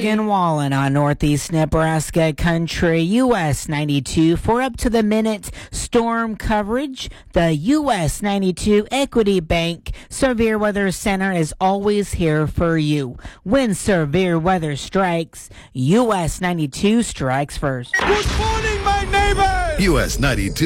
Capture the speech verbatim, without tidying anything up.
and Wallen on Northeast Nebraska Country. U S ninety-two for up to the minute storm coverage. The U S ninety-two Equity Bank Severe Weather Center is always here for you. When severe weather strikes, U S ninety-two strikes first. Good morning, my neighbors! U S ninety-two